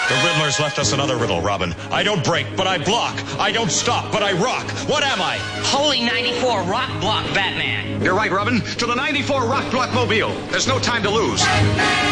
The Riddler's left us another riddle, Robin. I don't break, but I block. I don't stop, but I rock. What am I? Holy 94 Rock Block Batman. You're right, Robin. To the 94 Rock Block Mobile. There's no time to lose.